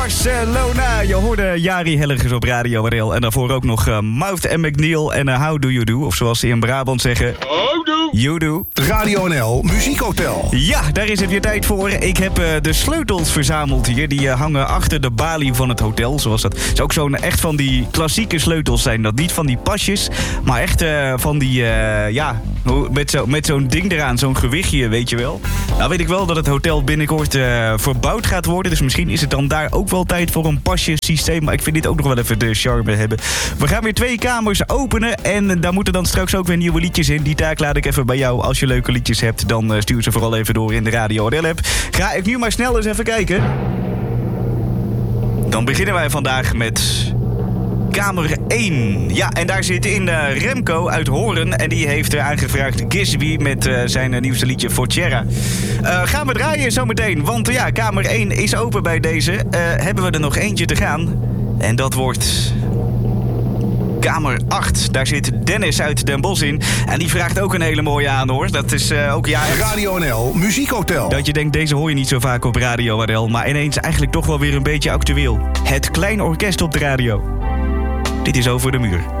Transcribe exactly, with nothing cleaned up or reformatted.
Barcelona, je hoorde Jari Hellegers op Radio R L. En daarvoor ook nog uh, Mouth en McNeil en uh, How Do You Do. Of zoals ze in Brabant zeggen... How do? You do. Radio N L Muziekhotel. Ja, daar is het weer tijd voor. Ik heb uh, de sleutels verzameld hier. Die uh, hangen achter de balie van het hotel. Zoals dat. Het is ook zo'n echt van die klassieke sleutels zijn dat. Niet van die pasjes, maar echt uh, van die... Uh, ja, met, zo, met zo'n ding eraan. Zo'n gewichtje, weet je wel. Nou weet ik wel dat het hotel binnenkort uh, verbouwd gaat worden. Dus misschien is het dan daar ook wel tijd voor een pasjesysteem. Maar ik vind dit ook nog wel even de charme hebben. We gaan weer twee kamers openen. En daar moeten dan straks ook weer nieuwe liedjes in. Die taak laat ik even bij jou. Als je leuke liedjes hebt, dan uh, stuur ze vooral even door in de Radio R L-app. Ga ik nu maar snel eens even kijken. Dan beginnen wij vandaag met... Kamer één. Ja, en daar zit in uh, Remco uit Hoorn. En die heeft uh, aangevraagd Gisby met uh, zijn uh, nieuwste liedje Forcera. Uh, gaan we draaien zometeen. Want uh, ja, Kamer één is open bij deze. Uh, hebben we er nog eentje te gaan. En dat wordt... Kamer acht. Daar zit Dennis uit Den Bosch in. En die vraagt ook een hele mooie aan, hoor. Dat is uh, ook ja. Radio N L Muziekhotel. Dat je denkt, deze hoor je niet zo vaak op Radio R L. Maar ineens eigenlijk toch wel weer een beetje actueel. Het Klein Orkest op de radio. Dit is Over de Muur.